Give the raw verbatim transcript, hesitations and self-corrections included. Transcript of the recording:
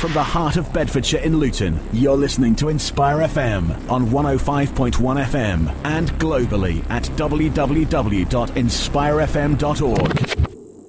from the heart of Bedfordshire in Luton. You're listening to Inspire F M on one oh five point one F M and globally at w w w dot inspire f m dot org.